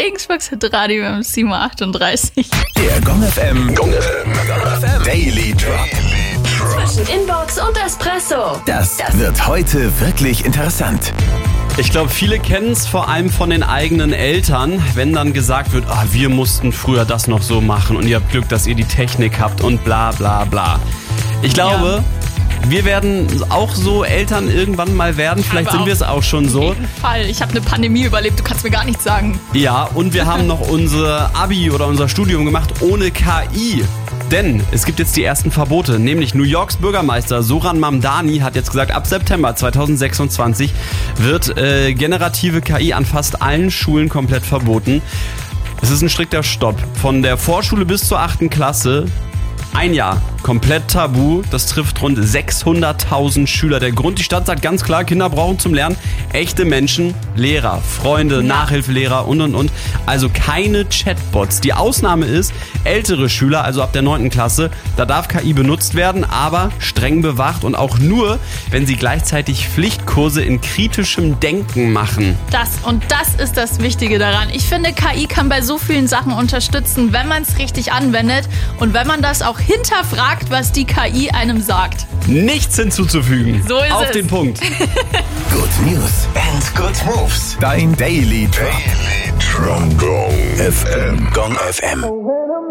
Regensburgs Radio im 7:38. Der Gong FM Daily Drop. Zwischen Inbox und Espresso. Das wird heute wirklich interessant. Ich glaube, viele kennen es vor allem von den eigenen Eltern, wenn dann gesagt wird, wir mussten früher das noch so machen und ihr habt Glück, dass ihr die Technik habt und bla bla bla. Ich glaube, wir werden auch so Eltern irgendwann mal werden, vielleicht sind wir es auch schon so. Auf jeden Fall, ich habe eine Pandemie überlebt, du kannst mir gar nichts sagen. Ja, und wir haben noch unser Abi oder unser Studium gemacht ohne KI. Denn es gibt jetzt die ersten Verbote, nämlich New Yorks Bürgermeister Zoran Mamdani hat jetzt gesagt, ab September 2026 wird generative KI an fast allen Schulen komplett verboten. Es ist ein strikter Stopp. Von der Vorschule bis zur 8. Klasse. Ein Jahr, komplett tabu, das trifft rund 600.000 Schüler. Der Grund, die Stadt sagt ganz klar, Kinder brauchen zum Lernen echte Menschen, Lehrer, Freunde, Nachhilfelehrer und. Also keine Chatbots. Die Ausnahme ist, ältere Schüler, also ab der 9. Klasse, da darf KI benutzt werden, aber streng bewacht und auch nur, wenn sie gleichzeitig Pflichtkurse in kritischem Denken machen. Das ist das Wichtige daran. Ich finde, KI kann bei so vielen Sachen unterstützen, wenn man es richtig anwendet und wenn man das auch hinterfragt, was die KI einem sagt. Nichts hinzuzufügen. So ist Auf es. den Punkt. Good News and good moves. Dein Daily Drop. Gong FM.